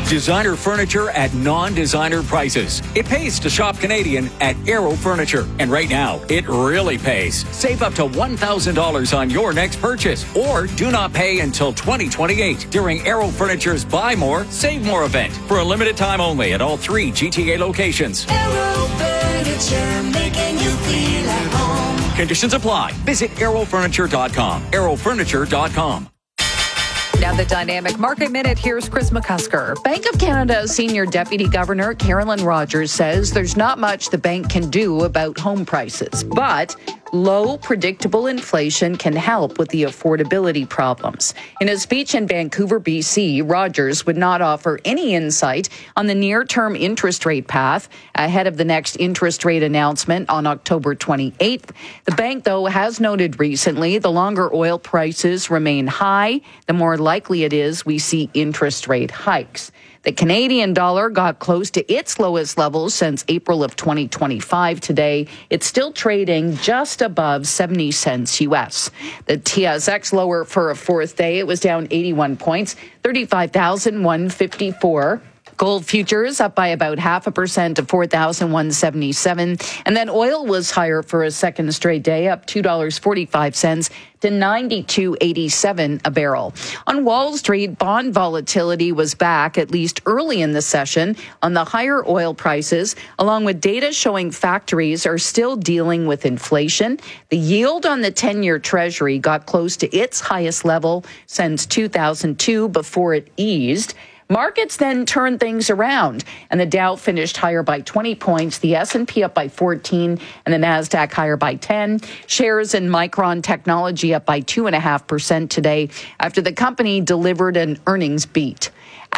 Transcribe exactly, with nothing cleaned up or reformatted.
Designer furniture at non-designer prices. It pays to shop Canadian at Aero Furniture. And right now, it really pays. Save up to one thousand dollars on your next purchase. Or do not pay until twenty twenty-eight during Aero Furniture's Buy More, Save More event. For a limited time only at all three G T A locations. Aero Furniture, making you feel at home. Conditions apply. Visit aero furniture dot com. aero furniture dot com. Now the Dynamic Market Minute. Here's Chris McCusker. Bank of Canada Senior Deputy Governor Carolyn Rogers says there's not much the bank can do about home prices, but low, predictable inflation can help with the affordability problems. In a speech in Vancouver, B C, Rogers would not offer any insight on the near-term interest rate path ahead of the next interest rate announcement on October twenty-eighth. The bank, though, has noted recently the longer oil prices remain high, the more likely it is we see interest rate hikes. The Canadian dollar got close to its lowest levels since April of twenty twenty-five today. It's still trading just above seventy cents U S. The T S X lower for a fourth day. It was down eighty-one points, thirty-five thousand one hundred fifty-four. Gold futures up by about half a percent to four thousand one hundred seventy-seven. And then oil was higher for a second straight day, up two dollars and forty-five cents to ninety-two dollars and eighty-seven cents a barrel. On Wall Street, bond volatility was back, at least early in the session, on the higher oil prices, along with data showing factories are still dealing with inflation. The yield on the ten-year Treasury got close to its highest level since two thousand two before it eased. Markets then turned things around, and the Dow finished higher by twenty points, the S and P up by fourteen, and the NASDAQ higher by ten. Shares in Micron Technology up by two point five percent today after the company delivered an earnings beat.